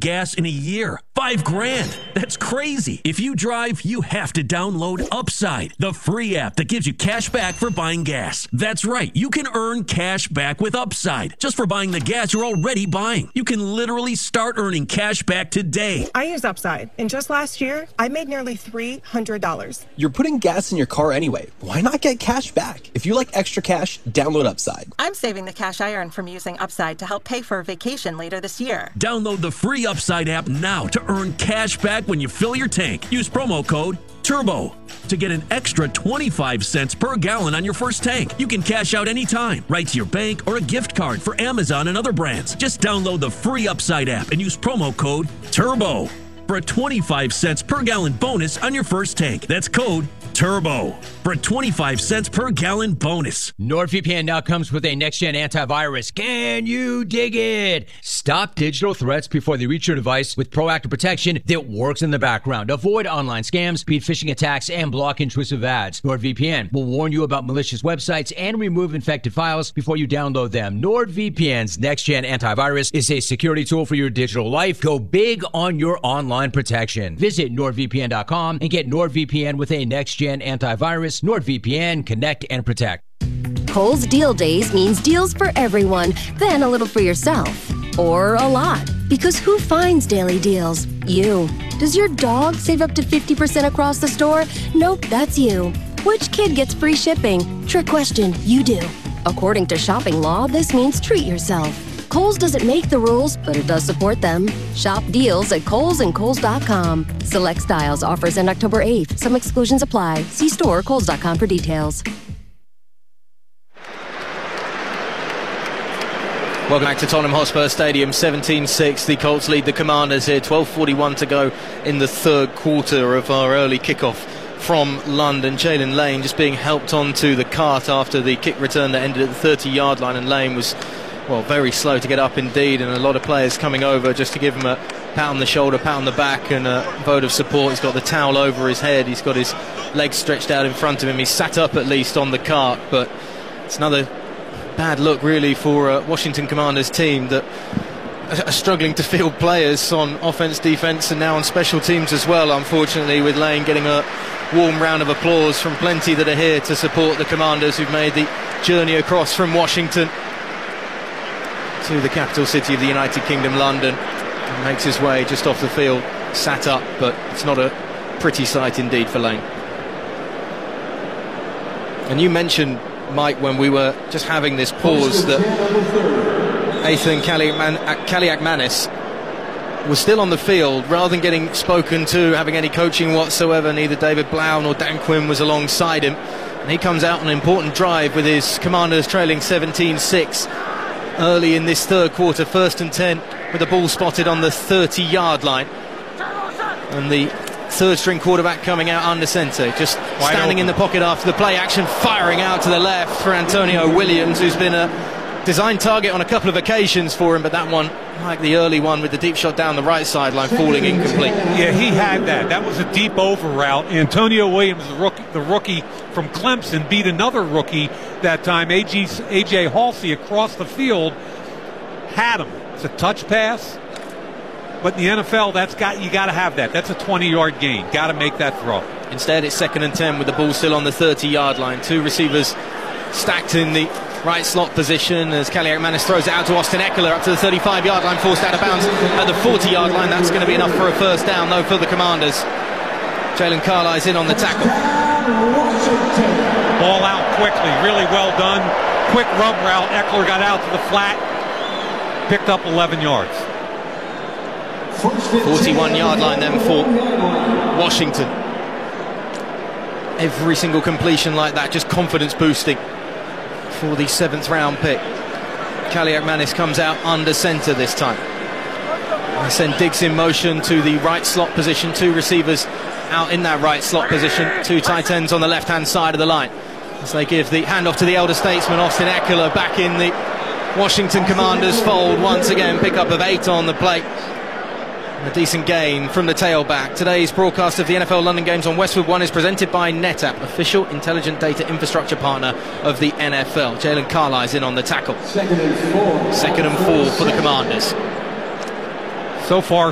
gas in a year. $5,000. That's crazy. If you drive, you have to download Upside, the free app that gives you cash back for buying gas. That's right. You can earn cash back with Upside just for buying the gas you're already buying. You can literally start earning cash back today. I use Upside, and just last year, I made nearly $300. You're putting gas in your car anyway. Why not get cash back? If you like extra cash, download Upside. I'm saving the cash I earn from using Upside to help pay for a vacation later this year. Download the free Upside app now to earn cash back when you fill your tank. Use promo code TURBO to get an extra 25 cents per gallon on your first tank. You can cash out anytime, right to your bank or a gift card for Amazon and other brands. Just download the free Upside app and use promo code TURBO for a 25 cents per gallon bonus on your first tank. That's code TURBO for a 25 cents per gallon bonus. NordVPN now comes with a next-gen antivirus. Can you dig it? Stop digital threats before they reach your device with proactive protection that works in the background. Avoid online scams, beat phishing attacks, and block intrusive ads. NordVPN will warn you about malicious websites and remove infected files before you download them. NordVPN's next-gen antivirus is a security tool for your digital life. Go big on your online protection. Visit NordVPN.com and get NordVPN with a next-gen antivirus. NordVPN, connect and protect. Kohl's Deal Days means deals for everyone, then a little for yourself. Or a lot. Because who finds daily deals? You. Does your dog save up to 50% across the store? Nope, that's you. Which kid gets free shipping? Trick question, you do. According to shopping law, this means treat yourself. Kohl's doesn't make the rules, but it does support them. Shop deals at Kohl's and Kohl's.com. Select styles, offers end October 8th. Some exclusions apply. See store or Kohl's.com for details. Welcome back to Tottenham Hotspur Stadium, 17-6. The Colts lead the Commanders here, 12:41 to go in the third quarter of our early kickoff from London. Jalen Lane just being helped onto the cart after the kick return that ended at the 30-yard line, and Lane was, well, very slow to get up indeed, and a lot of players coming over just to give him a pat on the shoulder, pat on the back, and a vote of support. He's got the towel over his head, he's got his legs stretched out in front of him, he's sat up at least on the cart, but it's another bad look really for Washington Commanders team that are struggling to field players on offense, defense, and now on special teams as well, unfortunately, with Lane getting a warm round of applause from plenty that are here to support the Commanders who've made the journey across from Washington to the capital city of the United Kingdom, London, and makes his way just off the field, sat up, but it's not a pretty sight indeed for Lane. And you mentioned, Mike, when we were just having this pause, that Ethan Kaliakmanis was still on the field rather than getting spoken to, having any coaching whatsoever. Neither David Blau nor Dan Quinn was alongside him, and he comes out on an important drive with his Commanders trailing 17-6 early in this third quarter, 1st and 10, with the ball spotted on the 30-yard line, and the third string quarterback coming out under centre, just standing in the pocket after the play action, firing out to the left for Antonio Williams, who's been a design target on a couple of occasions for him, but that one, like the early one with the deep shot down the right sideline, falling incomplete. Yeah, he had that. That was a deep over route. Antonio Williams, the rookie from Clemson, beat another rookie that time, A.J. Halsey, across the field, had him. It's a touch pass, but in the NFL, you got to have that. That's a 20-yard gain. Got to make that throw. Instead, it's 2nd and 10 with the ball still on the 30-yard line. Two receivers stacked in the right slot position as Kaliakmanis throws it out to Austin Eckler up to the 35-yard line, forced out of bounds at the 40-yard line. That's going to be enough for a first down, though, for the Commanders. Jalen Carlisle's in on the tackle. Ball out quickly, really well done. Quick rub route. Eckler got out to the flat, picked up 11 yards. 41-yard line then for Washington. Every single completion like that, just confidence boosting for the 7th round pick. Kaliakmanis comes out under centre this time. They send Diggs in motion to the right slot position. Two receivers out in that right slot position. Two tight ends on the left-hand side of the line. As they give the handoff to the elder statesman, Austin Eckler, back in the Washington Commanders fold. Once again, pickup of 8 on the plate. A decent gain from the tailback. Today's broadcast of the NFL London Games on Westwood One is presented by NetApp, official intelligent data infrastructure partner of the NFL. Jalen Carlisle's in on the tackle. 2nd and 4 for the Commanders. So far,